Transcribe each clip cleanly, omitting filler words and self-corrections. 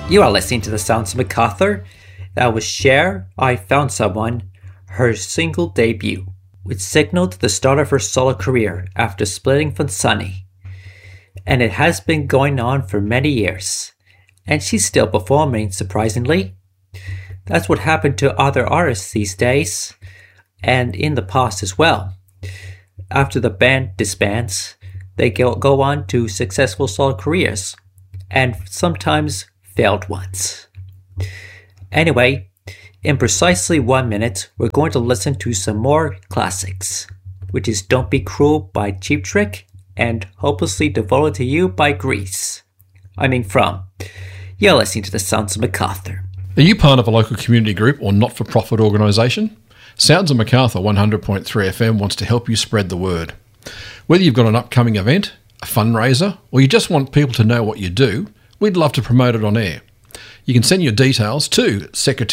You are listening to the Sounds of MacArthur. That was Cher, I Found Someone, her single debut, which signaled the start of her solo career after splitting from Sonny. And it has been going on for many years, and she's still performing, surprisingly. That's what happened to other artists these days, and in the past as well. After the band disbands, they go on to successful solo careers, and sometimes failed ones. Anyway, in precisely 1 minute, we're going to listen to some more classics, which is Don't Be Cruel by Cheap Trick and Hopelessly Devoted to You by Grease. You're listening to the Sounds of MacArthur. Are you part of a local community group or not-for-profit organisation? Sounds of MacArthur 100.3 FM wants to help you spread the word. Whether you've got an upcoming event, a fundraiser, or you just want people to know what you do, we'd love to promote it on air. You can send your details to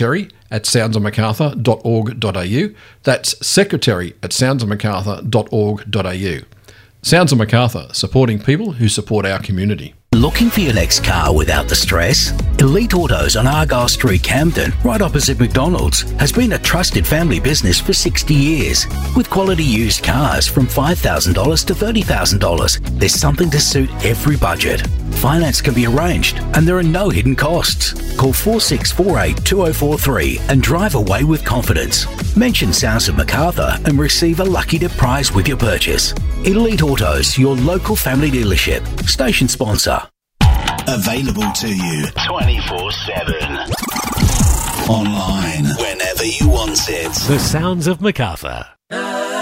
secretary@soundsofmacarthur.org.au. That's secretary@soundsofmacarthur.org.au. Sounds of MacArthur, supporting people who support our community. Looking for your next car without the stress? Elite Autos on Argyle Street, Camden, right opposite McDonald's, has been a trusted family business for 60 years. With quality used cars from $5,000 to $30,000, there's something to suit every budget. Finance can be arranged and there are no hidden costs. Call 4648-2043 and drive away with confidence. Mention Sounds of MacArthur and receive a lucky dip prize with your purchase. Elite Autos, your local family dealership. Station sponsor. Available to you 24/7. Online, whenever you want it. The Sounds of MacArthur.